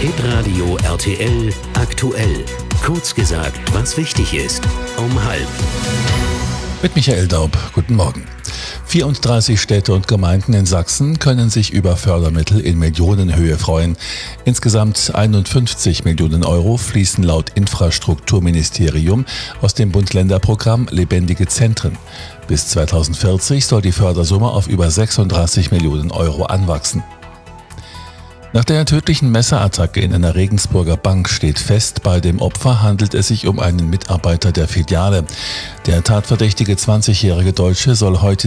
Hitradio RTL aktuell. Kurz gesagt, was wichtig ist. Um 12:30. Mit Michael Daub, guten Morgen. 34 Städte und Gemeinden in Sachsen können sich über Fördermittel in Millionenhöhe freuen. Insgesamt 51 Millionen Euro fließen laut Infrastrukturministerium aus dem Bund-Länder-Programm Lebendige Zentren. Bis 2040 soll die Fördersumme auf über 36 Millionen Euro anwachsen. Nach der tödlichen Messerattacke in einer Regensburger Bank steht fest, bei dem Opfer handelt es sich um einen Mitarbeiter der Filiale. Der tatverdächtige 20-jährige Deutsche soll heute